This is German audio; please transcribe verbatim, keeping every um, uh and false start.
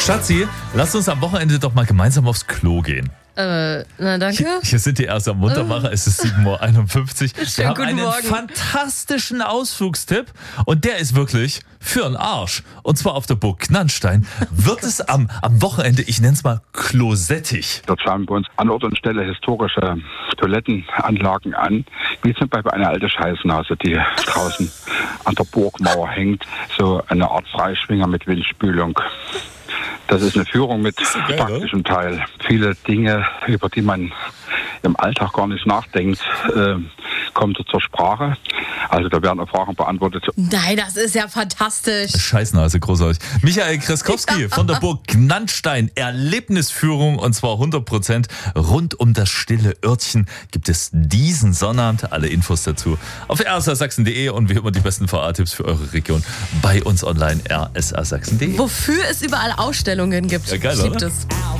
Schatzi, lass uns am Wochenende doch mal gemeinsam aufs Klo gehen. Äh, na danke. Hier, hier sind die erst am Muntermacher, es ist sieben Uhr einundfünfzig. Wir Schönen haben guten einen Morgen. fantastischen Ausflugstipp und der ist wirklich für den Arsch. Und zwar auf der Burg Gnannstein wird es am, am Wochenende, ich nenne es mal klosettig. Dort schauen wir uns an Ort und Stelle historische Toilettenanlagen an, wie zum Beispiel eine alte Scheißnase, die draußen an der Burgmauer hängt. So eine Art Freischwinger mit Windspülung. Das ist eine Führung mit so geil, praktischem Teil. Viele Dinge, über die man im Alltag gar nicht nachdenkt, äh, kommen so zur Sprache. Also da werden auch Fragen beantwortet. Nein, das ist ja fantastisch. Scheißnase, großartig. Michael Kreskowski von der Burg Gnannstein, Erlebnisführung und zwar hundert Prozent rund um das stille Örtchen gibt es diesen Sonnabend. Alle Infos dazu auf r s r sachsen punkt d e und wie immer die besten V A-Tipps für eure Region bei uns online r s r sachsen punkt d e. Wofür es überall Ausstellungen gibt, Ja, geil, gibt oder? es.